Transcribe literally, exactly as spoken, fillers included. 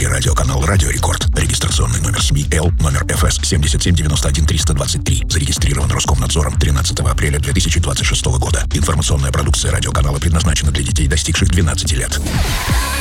телерадиоканал «Радио Рекорд». Регистрационный номер СМИ Л, номер эф эс семь семь девять один три два три. Зарегистрирован Роскомнадзором тринадцатого апреля две тысячи двадцать шестого года. Информационная продукция радиоканала предназначена для детей, достигших двенадцати лет.